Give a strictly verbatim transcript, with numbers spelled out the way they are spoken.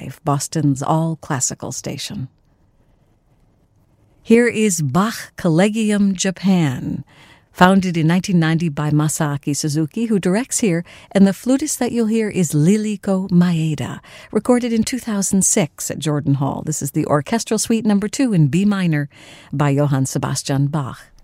five, Boston's all-classical station. Here is Bach Collegium Japan, founded in nineteen ninety by Masaaki Suzuki, who directs here, and the flutist that you'll hear is Liliko Maeda, recorded in two thousand six at Jordan Hall. This is the Orchestral Suite number two in B minor by Johann Sebastian Bach.